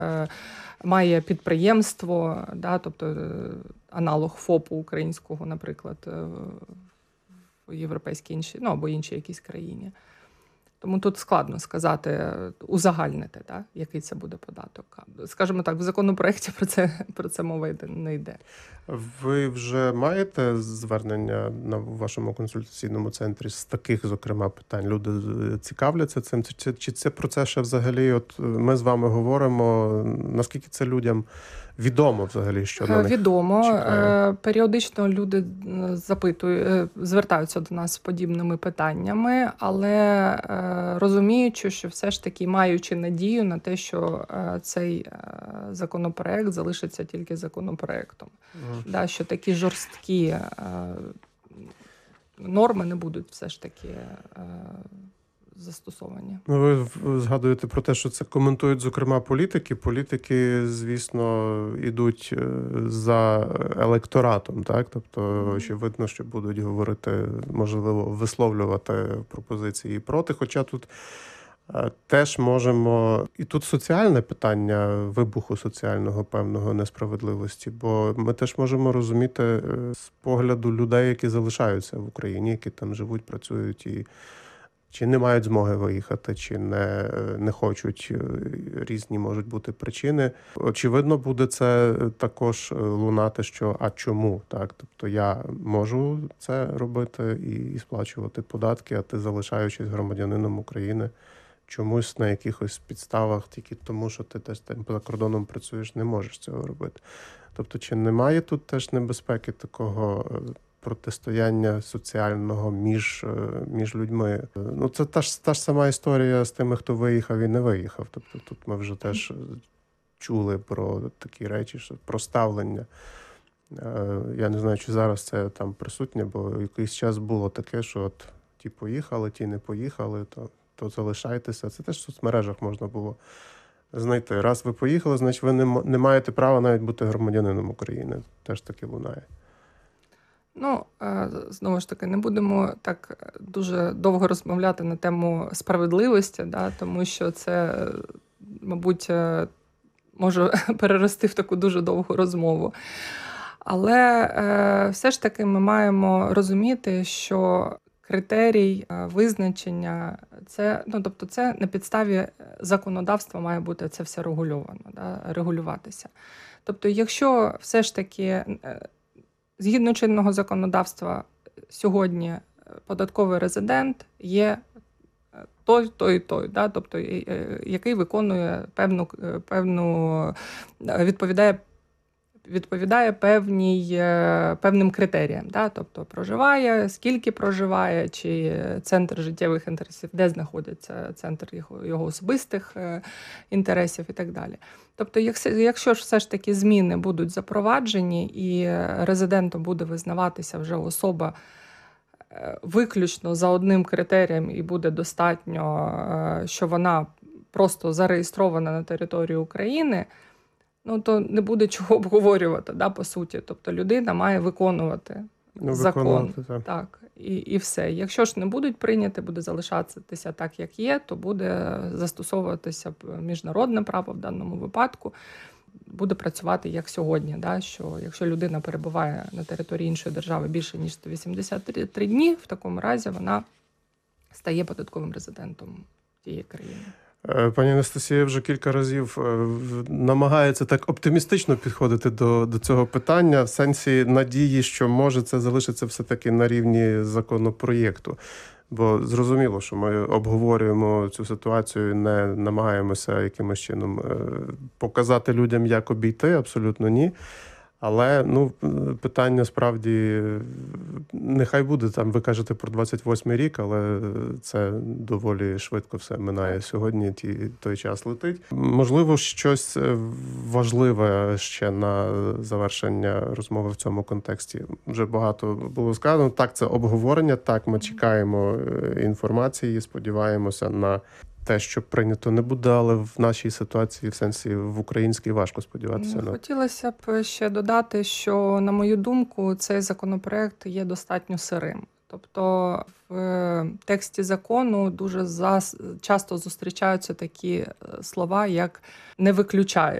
має підприємство, да, тобто аналог ФОПу українського, наприклад, в європейській іншій, або іншій якійсь країні. Тому тут складно сказати, узагальнити, да, який це буде податок. Скажімо так, в законопроекті про це мова не йде. Ви вже маєте звернення на вашому консультаційному центрі з таких, зокрема, питань? Люди цікавляться цим? Чи це про це ще взагалі, от ми з вами говоримо, наскільки це людям відомо взагалі, що на них відомо. чекає? Періодично люди звертаються до нас з подібними питаннями, але розуміючи, що все ж таки маючи надію на те, що цей законопроект залишиться тільки законопроектом. Да, що такі жорсткі норми не будуть все ж таки застосовані. Ви згадуєте про те, що це коментують, зокрема, політики. Політики, звісно, ідуть за електоратом, так? Тобто, очевидно, що будуть говорити, можливо, висловлювати пропозиції проти. Хоча тут теж можемо... І тут соціальне питання вибуху соціального певного несправедливості, бо ми теж можемо розуміти з погляду людей, які залишаються в Україні, які там живуть, працюють і чи не мають змоги виїхати, чи не хочуть, різні можуть бути причини. Очевидно, буде це також лунати, що а чому, так? Тобто я можу це робити і сплачувати податки, а ти, залишаючись громадянином України, чомусь на якихось підставах, тільки тому, що ти теж там за кордоном працюєш, не можеш цього робити. Тобто, чи немає тут теж небезпеки такого протистояння соціального між людьми? Ну, це та ж сама історія з тими, хто виїхав і не виїхав. Тобто тут ми вже теж чули про такі речі, що про ставлення. Я не знаю, чи зараз це там присутнє, бо якийсь час було таке, що от ті поїхали, ті не поїхали, то залишайтеся. Це теж в соцмережах можна було знайти. Раз ви поїхали, значить ви не маєте права навіть бути громадянином України. Теж таки лунає. Ну, знову ж таки, не будемо так дуже довго розмовляти на тему справедливості, да, тому що це, мабуть, може перерости в таку дуже довгу розмову. Але все ж таки ми маємо розуміти, що критерій визначення, тобто це на підставі законодавства має бути це все регульовано, да, регулюватися. Тобто, якщо все ж таки згідно чинного законодавства сьогодні податковий резидент є той, да, тобто який виконує відповідає певним критеріям, да, тобто проживає, скільки проживає, чи центр життєвих інтересів, де знаходиться центр його особистих інтересів і так далі. Тобто, якщо ж все ж таки зміни будуть запроваджені і резидентом буде визнаватися вже особа виключно за одним критерієм і буде достатньо, що вона просто зареєстрована на території України, то не буде чого обговорювати, да, по суті. Тобто людина має виконувати закон. Так, і все. Якщо ж не будуть прийняти, буде залишатися так, як є, то буде застосовуватися міжнародне право в даному випадку, буде працювати як сьогодні, да, що якщо людина перебуває на території іншої держави більше, ніж 183 дні, в такому разі вона стає податковим резидентом тієї країни. Пані Анастасія вже кілька разів намагається так оптимістично підходити до цього питання, в сенсі надії, що може це залишиться все-таки на рівні законопроєкту. Бо зрозуміло, що ми обговорюємо цю ситуацію, не намагаємося якимось чином показати людям, як обійти, абсолютно ні. Але питання справді, нехай буде там, ви кажете про 28-й рік, але це доволі швидко все минає сьогодні, той час летить. Можливо, щось важливе ще на завершення розмови в цьому контексті. Вже багато було сказано. Так, це обговорення, так, ми чекаємо інформації, сподіваємося на те, що прийнято не буде, але в нашій ситуації, в сенсі в українській, важко сподіватися. Хотілося б ще додати, що, на мою думку, цей законопроект є достатньо сирим. Тобто в тексті закону дуже часто зустрічаються такі слова, як «не виключає».